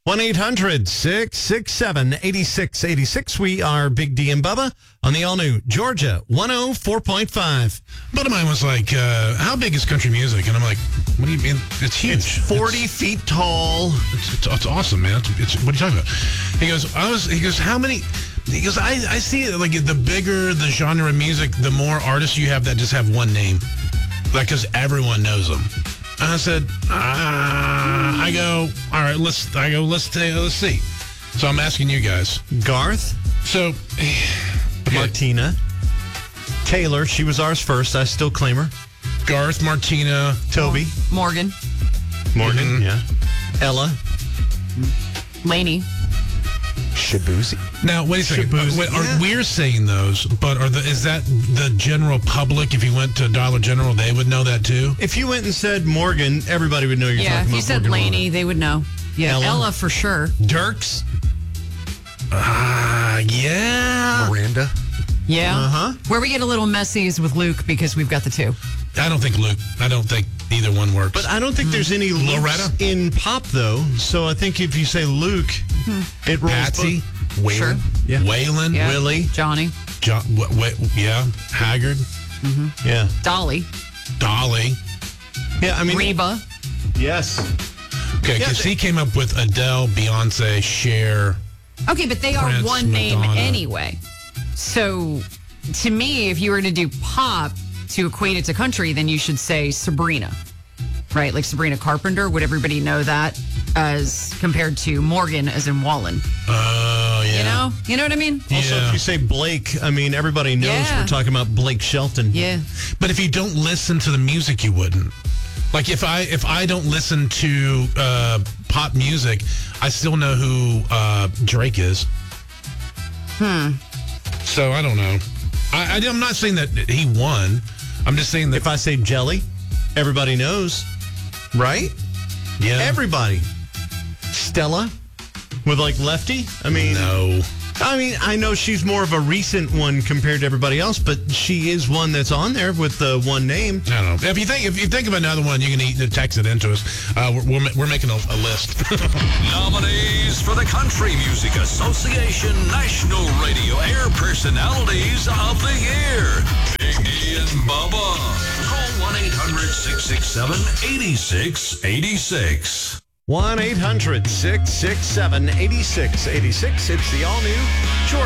1-800-667-8686. We are Big D and Bubba on the all-new Georgia 104.5. A buddy of mine was like, how big is country music? And I'm like, what do you mean? It's huge. It's 40 feet tall. It's awesome, man. It's what are you talking about? He goes, how many? He goes, I see it like the bigger the genre of music, the more artists you have that just have one name. Like, because everyone knows them. And I said, I go, all right, let's see. So I'm asking you guys. Garth. So, Martina. Taylor, she was ours first. I still claim her. Garth, Martina. Toby. Morgan. Mm-hmm. Yeah. Ella. Laney. Shabuzi. Now, wait a second. We're saying those, but is that the general public? If you went to Dollar General, they would know that too? If you went and said Morgan, everybody would know you're talking about if you said Morgan Laney, Wallen. they would know. Yeah, Ella for sure. Dirks. Yeah. Miranda. Yeah. Uh-huh. Where we get a little messy is with Luke because we've got the two. I don't think either one works. But I don't think there's any Lukes in pop, though. So I think if you say Luke, it rolls. Patsy, Waylon, Sure. Yeah. Waylon, Yeah. Willie, Johnny. Haggard, yeah, Dolly. Dolly. yeah. I mean, Reba. yes. Okay, because he came up with Adele, Beyonce, Cher. Okay, but they Prince, are one name Madonna. anyway. So, to me, if you were to do pop to equate it to country, then you should say Sabrina, right? Like Sabrina Carpenter. Would everybody know that as compared to Morgan as in Wallen? Oh, yeah. You know what I mean? Also, Yeah. if you say Blake, I mean, everybody knows Yeah. we're talking about Blake Shelton. Yeah. But if you don't listen to the music, you wouldn't. Like if I don't listen to pop music, I still know who Drake is. So I don't know. I'm not saying that he won. I'm just saying that If I say Jelly, everybody knows, right? yeah. Everybody. Stella with like Lefty. I mean, No. I know she's more of a recent one compared to everybody else, but she is one that's on there with the one name. I don't know. If you think of another one, you can text it into us. We're making a list. Nominees for the Country Music Association National Radio Air Personalities of the Year. Big D and Bubba. Call 1-800-667-8686. 1-800-667-8686. It's the all-new Georgia